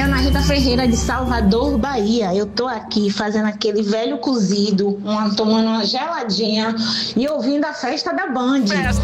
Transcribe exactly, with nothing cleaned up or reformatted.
Ana Rita Ferreira de Salvador, Bahia. Eu tô aqui fazendo aquele velho cozido, uma, tomando uma geladinha e ouvindo a festa da Band. Festa